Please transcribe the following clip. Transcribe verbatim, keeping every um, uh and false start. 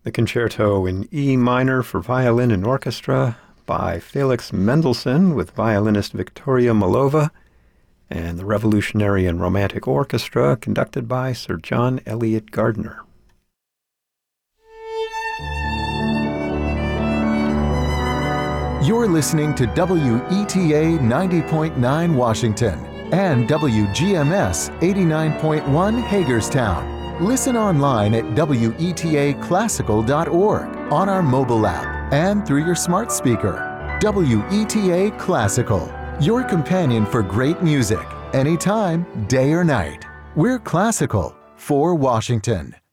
the Concerto in E minor for violin and orchestra by Felix Mendelssohn with violinist Victoria Malova, and the Revolutionary and Romantic Orchestra conducted by Sir John Eliot Gardiner. You're listening to W E T A ninety point nine Washington and W G M S eighty-nine point one Hagerstown. Listen online at W E T A classical dot org, on our mobile app, and through your smart speaker. W E T A Classical, your companion for great music, anytime, day or night. We're classical for Washington.